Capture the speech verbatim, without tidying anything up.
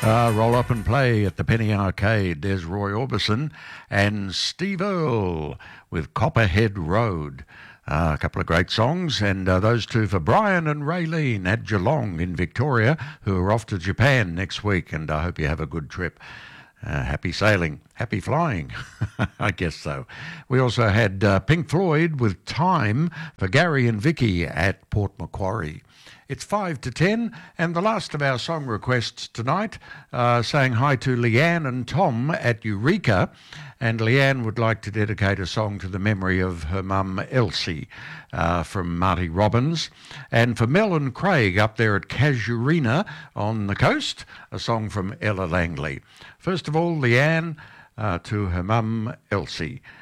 Uh, roll up and play at the Penny Arcade. There's Roy Orbison and Steve Earle with Copperhead Road. Uh, a couple of great songs, and uh, those two for Brian and Raylene at Geelong in Victoria, who are off to Japan next week, and I hope you have a good trip. Uh, happy sailing, happy flying, I guess so. We also had uh, Pink Floyd with Time for Gary and Vicky at Port Macquarie. It's five to ten, and the last of our song requests tonight, uh, saying hi to Leanne and Tom at Eureka, and Leanne would like to dedicate a song to the memory of her mum Elsie uh, from Marty Robbins, and for Mel and Craig up there at Casuarina on the coast, a song from Ella Langley. First of all, Leanne uh, to her mum Elsie.